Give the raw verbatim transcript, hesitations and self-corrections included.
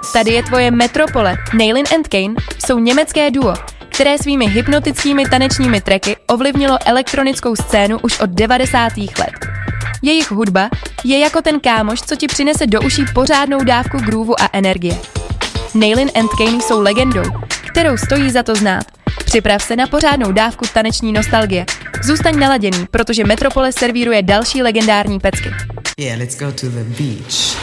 Tady je tvoje metropole. Nailin and Kane jsou německé duo, které svými hypnotickými tanečními tracky ovlivnilo elektronickou scénu už od devadesátých let. Jejich hudba je jako ten kámoš, co ti přinese do uší pořádnou dávku groovu a energie. Nailin and Kane jsou legendou, kterou stojí za to znát. Připrav se na pořádnou dávku taneční nostalgie. Zůstaň naladěný, protože Metropole servíruje další legendární pecky. Yeah, let's go to the beach.